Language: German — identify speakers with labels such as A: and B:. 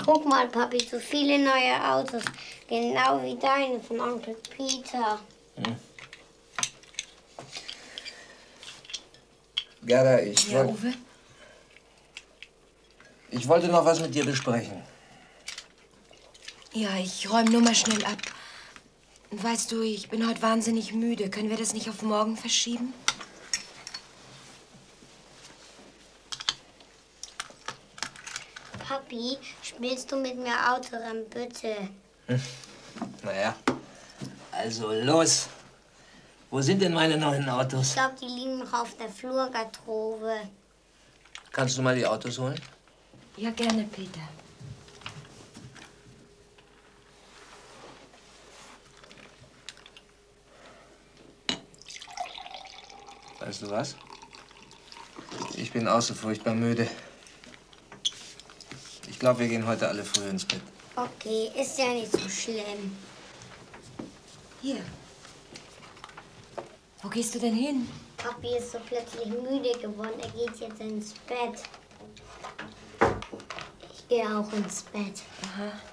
A: Guck mal, Papi, so viele neue Autos. Genau wie deine von Onkel Peter.
B: Hm. Gerda,
C: Uwe?
B: Ich wollte noch was mit dir besprechen.
C: Ja, ich räume nur mal schnell ab. Und weißt du, ich bin heute wahnsinnig müde. Können wir das nicht auf morgen verschieben?
A: Papi, spielst du mit mir Autorennen, bitte?
B: Naja, also los. Wo sind denn meine neuen Autos?
A: Ich glaube, die liegen noch auf der Flurgarderobe.
B: Kannst du mal die Autos holen?
C: Ja, gerne, Peter.
B: Weißt du was? Ich bin auch so furchtbar müde. Ich glaube, wir gehen heute alle früh ins Bett.
A: Okay, ist ja nicht so schlimm.
C: Hier. Wo gehst du denn hin?
A: Papi ist so plötzlich müde geworden. Er geht jetzt ins Bett. Ich gehe auch ins Bett.
C: Aha.